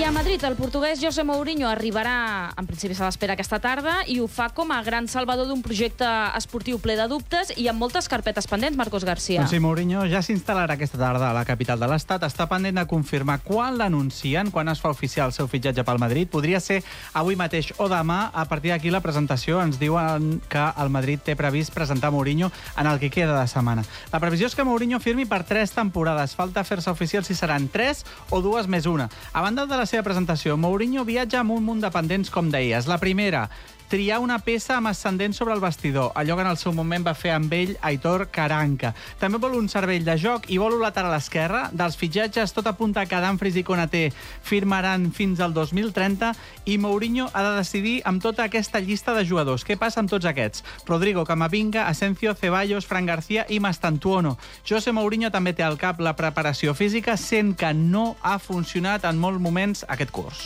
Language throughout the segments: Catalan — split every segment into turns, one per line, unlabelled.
I a Madrid, el portuguès José Mourinho arribarà, en principi se l'espera aquesta tarda, i ho fa com a gran salvador d'un projecte esportiu ple de dubtes i amb moltes carpetes pendents, Marcos García.
Doncs sí, Mourinho ja s'instal·larà aquesta tarda a la capital de l'Estat. Està pendent de confirmar quan l'anuncien, quan es fa oficial el seu fitxatge pel Madrid. Podria ser avui mateix o demà. A partir d'aquí, la presentació ens diuen que el Madrid té previst presentar Mourinho en el que queda de setmana. La previsió és que Mourinho firmi per 3 temporades. Falta fer-se oficial si seran 3 o 2 més 1. A banda de la seva presentació, Mourinho viatja amb un munt de pendents, com deies. La primera, triar una peça amb ascendent sobre el vestidor, allò que en el seu moment va fer amb ell Aitor Karanka. També vol un cervell de joc i vol un lateral esquerre. Dels fitxatges, tot apunta que Dumfries i Konaté firmaran fins al 2030 i Mourinho ha de decidir amb tota aquesta llista de jugadors. Què passa amb tots aquests? Rodrigo, Camavinga, Asensio, Ceballos, Fran García i Mastantuono. José Mourinho també té al cap la preparació física, sent que no ha funcionat en molts moments aquest curs.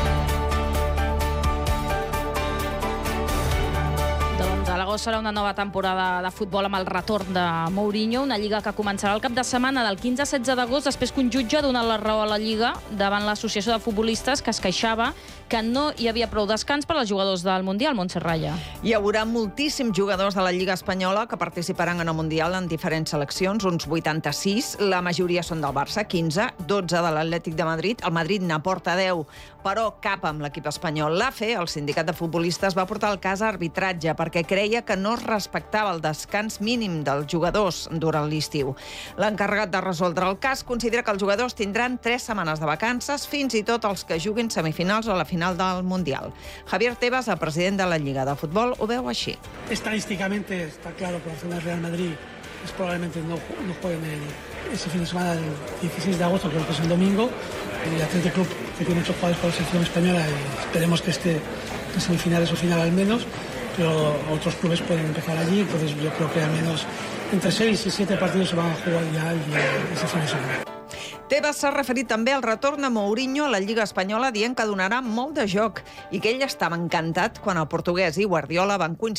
A l'agost serà una nova temporada de futbol amb el retorn de Mourinho, una lliga que començarà el cap de setmana del 15 a 16 d'agost, després que un jutge ha donat la raó a la lliga davant l'associació de futbolistes que es queixava que no hi havia prou descans per als jugadors del Mundial. Montse Raya.
Hi haurà moltíssims jugadors de la Lliga Espanyola que participaran en el Mundial en diferents seleccions, uns 86, la majoria són del Barça, 15, 12 de l'Atlètic de Madrid, el Madrid n'aporta 10, però cap amb l'equip espanyol. L'AFE, el sindicat de futbolistes, va portar el cas a arbitratge perquè creia que no es respectava el descans mínim dels jugadors durant l'estiu. L'encarregat de resoldre el cas considera que els jugadors tindran 3 setmanes de vacances, fins i tot els que juguin semifinals o la final del Mundial. Javier Tebas, el president de la Lliga de Futbol, ho veu així.
Estadísticamente está claro que Barcelona y Real Madrid probablemente no jueguen ese fin de semana del 16 de agosto, creo que es el domingo. El Athletic Club, que tiene 8 jugadores por la selección española, y esperemos que esté en semifinales o final al menos, pero otros clubes pueden empezar allí, entonces yo creo que al menos entre 6 y 7 partidos se van a jugar ya ese fin de semana.
Tebas s'ha referit també al retorn de Mourinho a la Lliga Espanyola, dient que donarà molt de joc i que ell estava encantat quan el portuguès i Guardiola van coincidir